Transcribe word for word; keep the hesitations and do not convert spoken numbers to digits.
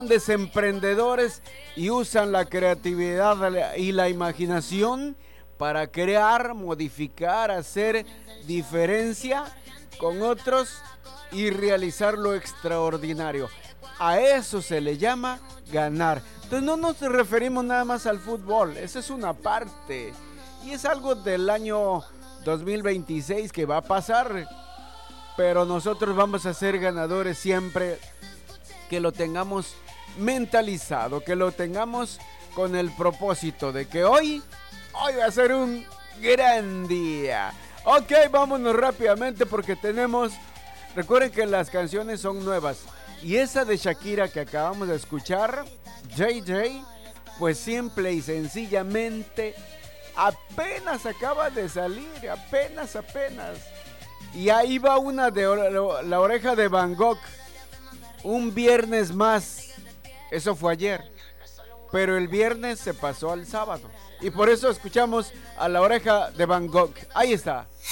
grandes emprendedores y usan la creatividad y la imaginación para crear, modificar, hacer diferencia con otros y realizar lo extraordinario. A eso se le llama ganar. Entonces no nos referimos nada más al fútbol, esa es una parte. Y es algo del año dos mil veintiséis que va a pasar, pero nosotros vamos a ser ganadores siempre que lo tengamos mentalizado, que lo tengamos con el propósito de que hoy, hoy va a ser un gran día. Ok, vámonos rápidamente porque tenemos, recuerden que las canciones son nuevas y esa de Shakira que acabamos de escuchar, J J, pues simple y sencillamente apenas acaba de salir, apenas, apenas. Y ahí va una de La Oreja de Van Gogh, un viernes más. Eso fue ayer, pero el viernes se pasó al sábado y por eso escuchamos a La Oreja de Van Gogh. Ahí está.